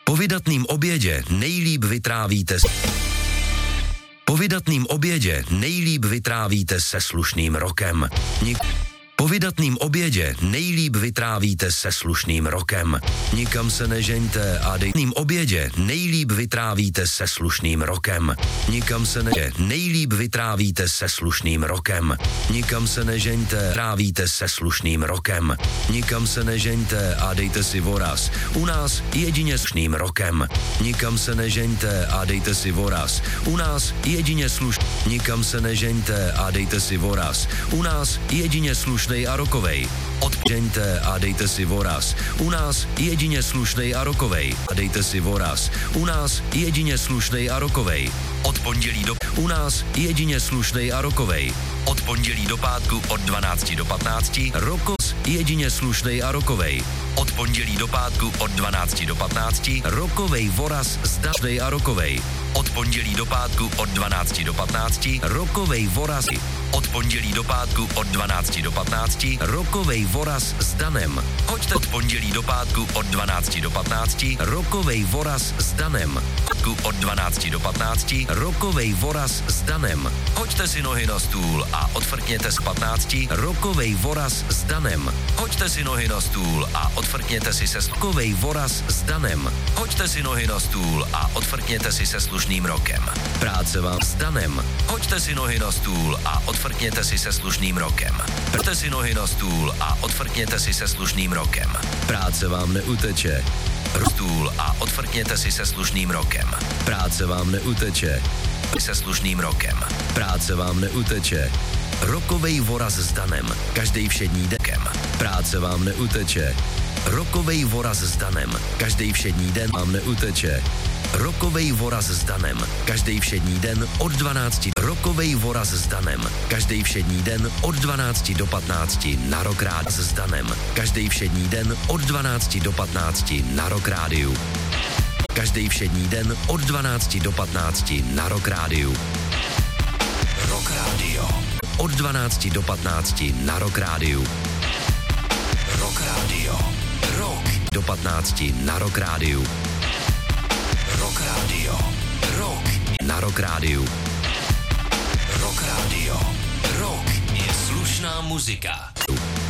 Po vydatným obědě nejlíp vytrávíte se slušným rokem. Po vydatným obědě nejlíp vytrávíte se slušným rokem. Nikam se nežeňte a dejným obědě nejlíp vytrávíte se slušným rokem. Nikam se nejlíp vytrávíte se slušným rokem. Nikam se nežeňte, trávíte se slušným rokem. Nikam se nežeňte a dejte si voraz. U nás jedině slušným rokem. Nikam se nežeňte a dejte si voraz. U nás jedině Nikam se nežeňte a dejte si voraz. U nás jedině slušnej a rokovej. Žeňte a dejte si voraz. U nás jedině slušnej a rokovej. A dejte si voraz. U nás jedině slušnej a rokovej. Od pondělí do... U nás jedině slušnej a rokovej. Od pondělí do pátku od 12 do 15. Rokos jedině slušnej a rokovej. Od pondělí do pátku od 12 do 15. Rokovej voraz zdašnej a rokovej. Od pondělí do pátku od 12 do 15. Rokovej voraz. Od pondělí do pátku od 12 do 15. Rokovej voraz s Danem. Hoďte od pondělí do pátku od 12 do 15. Rokovej voraz s Danem. Od 12 do 15. Rokovej voraz s Danem. Hoďte si nohy na stůl a odfrkněte z 15. Rokovej voraz s Danem. Hoďte si nohy na stůl a odfrkněte si se rokovej voraz s Danem. Hoďte si nohy na stůl a odfrkněte si se slušným rokem. Práce vám s Danem. Hoďte si nohy na stůl a odfrkněte si se slušným rokem. Prte si nohy na stůl a odfrkněte si se slušným rokem. Práce vám neuteče. Stůl a odfrkněte si se slušným rokem. Práce vám neuteče. Se slušným rokem. Práce vám neuteče. Rokovej voraz s Danem. Každej všední dekem. Práce vám neuteče. Rokovej voraz s Danem. Každej všední den vám neuteče. Rokovej voraz s Danem. Každej všední den od 12. Rokovej voraz s Danem. Každej všední den od 12 do 15 na Rock Rád s Danem. Každej všední den od 12 do 15 na Rock Rádiu. Každej všední den od 12 do 15 na Rock Rádiu. Rock Radio. Od 12 do 15 na Rock Rádiu. Rock Radio. Rock do 15 na Rock Rádiu. Rock Radio. Rock na Rock Rádiu. Rock Radio. Rock je slušná muzika.